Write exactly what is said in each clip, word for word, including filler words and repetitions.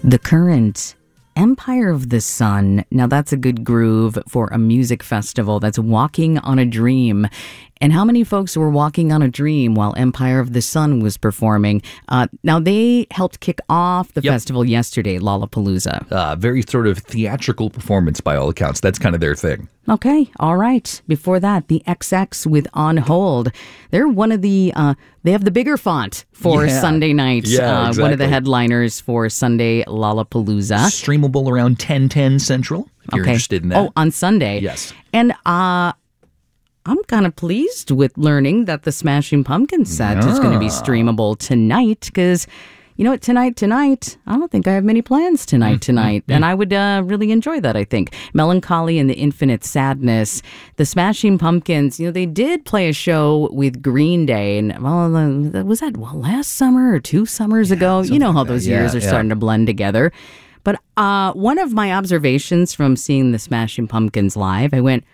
The Current, Empire of the Sun. Now that's a good groove for a music festival that's walking on a dream. And how many folks were walking on a dream while Empire of the Sun was performing? Uh, now, they helped kick off the Yep. festival yesterday, Lollapalooza. Uh, very sort of theatrical performance by all accounts. That's kind of their thing. Okay, all right. Before that, the X X with On Hold. They're one of the, uh, they have the bigger font for Yeah. Sunday night. Yeah, uh, One of the exactly. headliners for Sunday Lollapalooza. Streamable around ten ten Central, if you're interested in that. Oh, on Sunday. Yes. And uh, I'm kind of pleased with learning that the Smashing Pumpkins set is going to be streamable tonight because, you know what, tonight, tonight, I don't think I have many plans tonight, tonight. And I would uh, really enjoy that, I think. Melancholy and the Infinite Sadness. The Smashing Pumpkins, you know, they did play a show with Green Day. And, well, uh, was that well, last summer or two summers ago? You know how like that. those Yeah, years are yeah. starting to blend together. But uh, one of my observations from seeing the Smashing Pumpkins live, I went,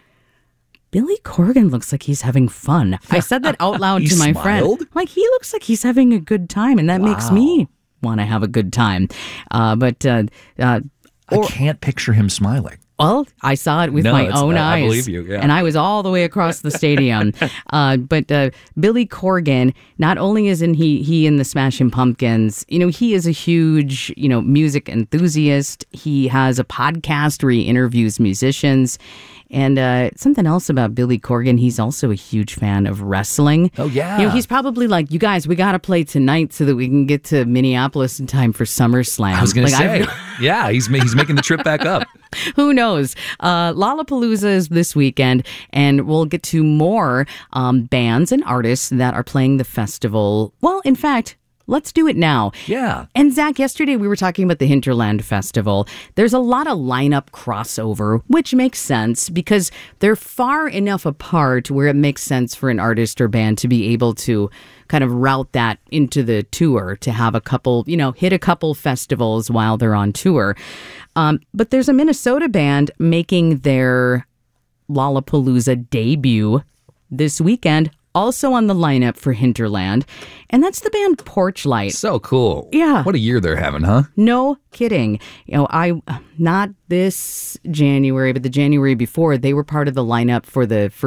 Billy Corgan looks like he's having fun. I said that out loud You to my smiled? friend. Like, he looks like he's having a good time, and that makes me want to have a good time. Uh, but, uh, uh, I can't picture him smiling. well, I saw it with No, my it's- own I- I eyes. believe you, yeah. And I was all the way across the stadium. uh, but uh, Billy Corgan, not only isn't he he in the Smashing Pumpkins, you know, he is a huge, you know, music enthusiast. He has a podcast where he interviews musicians. And uh, something else about Billy Corgan, he's also a huge fan of wrestling. Oh, yeah. You know, he's probably like, you guys, we got to play tonight so that we can get to Minneapolis in time for SummerSlam. I was going to Like, say, yeah, he's ma- he's making the trip back up. Who knows? Uh, Lollapalooza is this weekend, and we'll get to more um, bands and artists that are playing the festival. Well, in fact, let's do it now. Yeah. And Zach, yesterday we were talking about the Hinterland Festival. There's a lot of lineup crossover, which makes sense because they're far enough apart where it makes sense for an artist or band to be able to kind of route that into the tour, to have a couple, you know, hit a couple festivals while they're on tour. Um, but there's a Minnesota band making their Lollapalooza debut this weekend, also on the lineup for Hinterland, and that's the band Porchlight. So cool. Yeah. What a year they're having, huh? No kidding. You know, I, not this January, but the January before, they were part of the lineup for the first